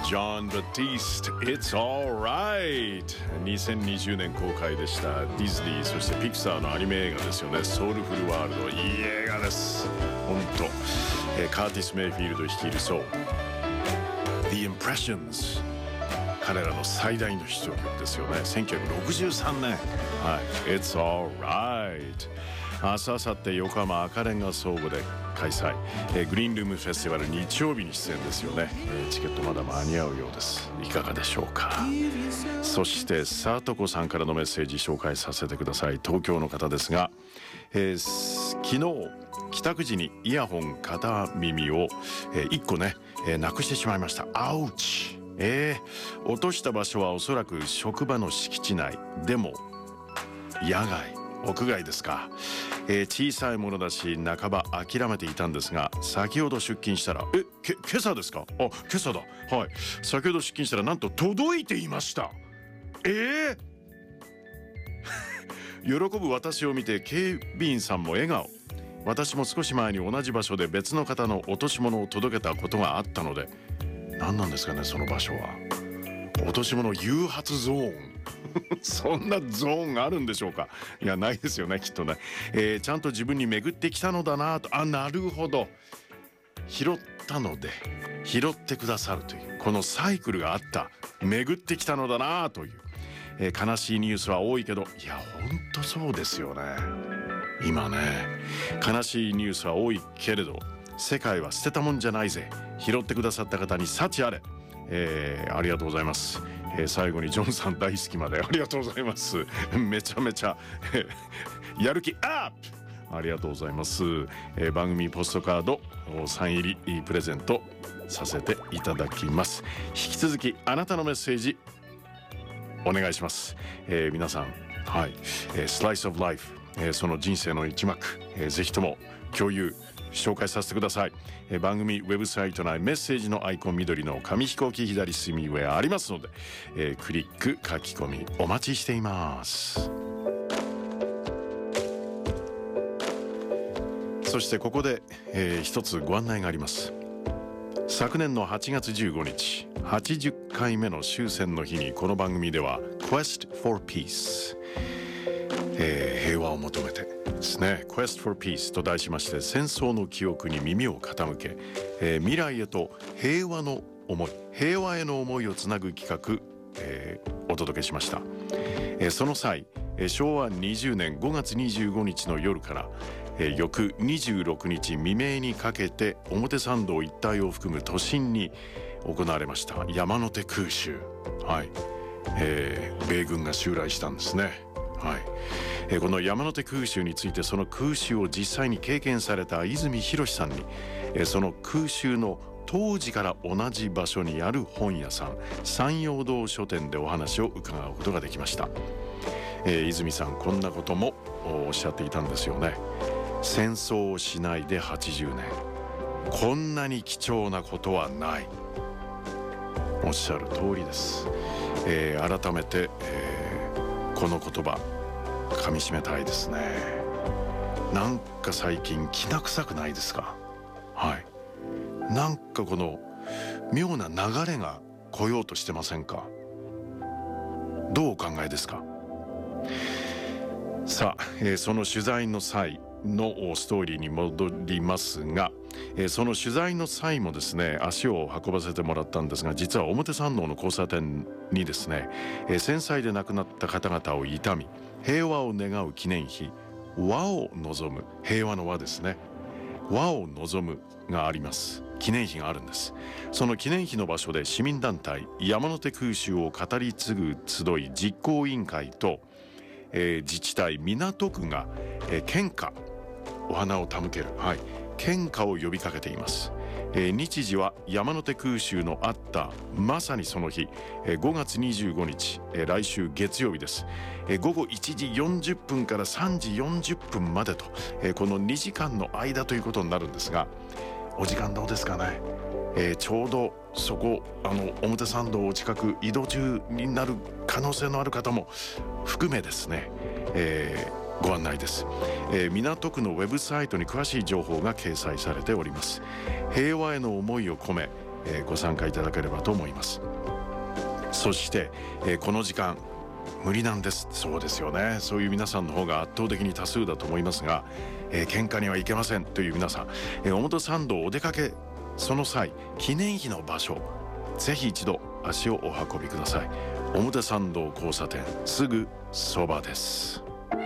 John Batiste It's Alright 2020年公開でしたディズニーそしてピクサーのアニメ映画ですよね。ソウルフルワールド、いい映画です。本当、カーティス・メイフィールド率いるそう The Impressions、 彼らの最大のヒット曲ですよね。1963年、はい、It's Alright。明日明後日横浜赤レンガ倉庫で開催、グリーンルームフェスティバル日曜日に出演ですよね。チケットまだ間に合うようです。いかがでしょうか。そしてさとこさんからのメッセージ紹介させてください。東京の方ですが、昨日帰宅時にイヤホン片耳を、1個ね、なくしてしまいました。アウチ。落とした場所はおそらく職場の敷地内でも野外屋外ですか。小さいものだし半ば諦めていたんですが、先ほど出勤したら今朝ですか。今朝だ。はい、先ほど出勤したらなんと届いていました。喜ぶ私を見て警備員さんも笑顔。私も少し前に同じ場所で別の方の落とし物を届けたことがあったので、何なんですかねその場所は。落とし物誘発ゾーンそんなゾーンがあるんでしょうか。いや、ないですよねきっとね。ちゃんと自分に巡ってきたのだなと。なるほど、拾ったので拾ってくださるというこのサイクルがあった、巡ってきたのだなという、悲しいニュースは多いけど、いやほんとそうですよね。今ね悲しいニュースは多いけれど、世界は捨てたもんじゃないぜ。拾ってくださった方に幸あれ。ありがとうございます。最後にジョンさん大好きまでありがとうございます。めちゃめちゃやる気アップ、ありがとうございます。番組ポストカードサイン入りプレゼントさせていただきます。引き続きあなたのメッセージお願いします。皆さん、はい、Slice of Life、その人生の一幕、ぜひとも共有紹介させてください。番組ウェブサイト内メッセージのアイコン緑の紙飛行機左隅上ありますので、クリック書き込みお待ちしています。そしてここで、一つご案内があります。昨年の8月15日80回目の終戦の日にこの番組では Quest for Peace、平和を求めてですね、 Quest for Peace と題しまして、戦争の記憶に耳を傾け、未来へと平和の思い、平和への思いをつなぐ企画、お届けしました。その際、昭和20年5月25日の夜から、翌26日未明にかけて表参道一帯を含む都心に行われました山手空襲、はい、米軍が襲来したんですね。はい、この山手空襲について、その空襲を実際に経験された泉博さんに、その空襲の当時から同じ場所にある本屋さん山陽堂書店でお話を伺うことができました。泉さん、こんなこともおっしゃっていたんですよね。戦争をしないで80年、こんなに貴重なことはない。おっしゃる通りです。改めて、この言葉噛み締めたいですね。なんか最近きな臭くないですか。はい、なんかこの妙な流れが来ようとしてませんか。どうお考えですか。さあ、その取材の際のストーリーに戻りますが、その取材の際もですね、足を運ばせてもらったんですが、実は表参道の交差点にですね、戦災で亡くなった方々を悼み平和を願う記念碑、和を望む、平和の和ですね、和を望むがあります。記念碑があるんです。その記念碑の場所で市民団体山手空襲を語り継ぐ集い実行委員会と、自治体港区が、献花、お花を手向ける、はい、献花を呼びかけています。日時は山手空襲のあったまさにその日、5月25日、来週月曜日です。午後1時40分から3時40分までと、この2時間の間ということになるんですが、お時間どうですかね。ちょうどそこ表参道お近く移動中になる可能性のある方も含めですね、ご案内です。港区のウェブサイトに詳しい情報が掲載されております。平和への思いを込めご参加いただければと思います。そして、この時間無理なんです。そうですよね。そういう皆さんの方が圧倒的に多数だと思いますが、喧嘩にはいけませんという皆さん、表参道お出かけその際、記念碑の場所ぜひ一度足をお運びください。表参道交差点すぐそばです。